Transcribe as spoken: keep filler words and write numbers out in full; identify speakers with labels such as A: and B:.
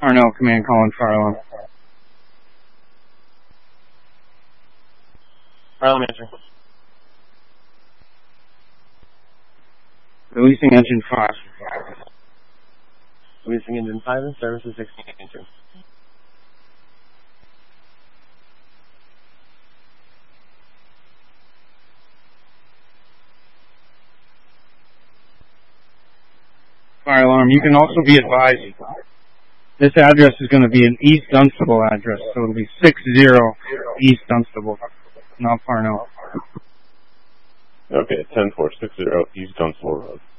A: Parnell, command calling fire alarm.
B: Fire alarm answering.
A: Releasing engine five.
B: Releasing engine five and services sixteen two.
A: Fire alarm, you can also be advised this address is going to be an East Dunstable address, so it'll be six zero East Dunstable, not Parnell.
C: Okay, ten four six zero East Dunstable Road.